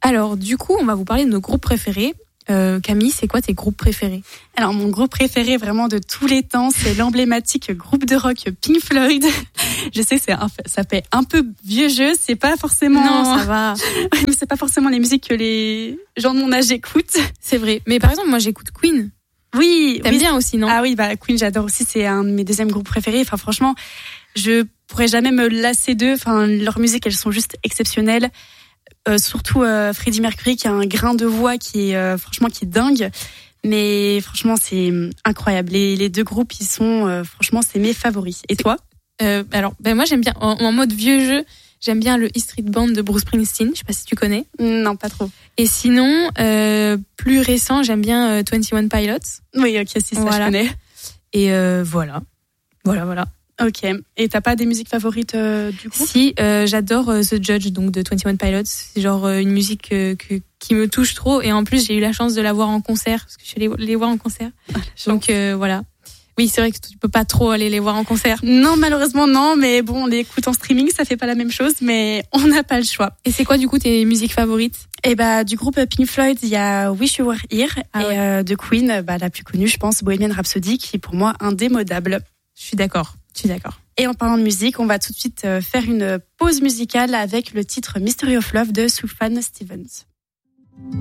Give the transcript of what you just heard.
Alors, du coup, on va vous parler de nos groupes préférés. Camille, c'est quoi tes groupes préférés? Alors, mon groupe préféré vraiment de tous les temps, c'est l'emblématique groupe de rock Pink Floyd. Je sais que ça fait un peu vieux jeu, c'est pas forcément... Non, ça va. Mais c'est pas forcément les musiques que les gens de mon âge écoutent. C'est vrai. Mais par exemple, moi, j'écoute Queen. Oui. T'aimes bien aussi, non? Ah oui, Queen, j'adore aussi, c'est un de mes deuxièmes groupes préférés. Enfin, franchement, je pourrais jamais me lasser d'eux. Enfin, leurs musiques, elles sont juste exceptionnelles. Surtout Freddie Mercury qui a un grain de voix qui est franchement qui est dingue, mais franchement c'est incroyable. Les deux groupes ils sont franchement c'est mes favoris. Et toi? Alors moi j'aime bien en mode vieux jeu, j'aime bien le E Street Band de Bruce Springsteen, je sais pas si tu connais. Non, pas trop. Et sinon plus récent, j'aime bien 21 Pilots. Oui, OK, si ça je connais. Et voilà. OK. Et t'as pas des musiques favorites du groupe? Si, j'adore The Judge donc de 21 Pilots. C'est genre une musique qui me touche trop. Et en plus, j'ai eu la chance de la voir en concert parce que je suis allée les voir en concert. Donc voilà. Oui, c'est vrai que tu peux pas trop aller les voir en concert. Non, malheureusement non. Mais bon, on les écoute en streaming, ça fait pas la même chose. Mais on n'a pas le choix. Et c'est quoi du coup tes musiques favorites? Et du groupe Pink Floyd, il y a Wish You Were Here et de Queen, la plus connue, je pense, Bohemian Rhapsody, qui est pour moi indémodable. Je suis d'accord. Et en parlant de musique, on va tout de suite faire une pause musicale avec le titre Mystery of Love de Sufjan Stevens.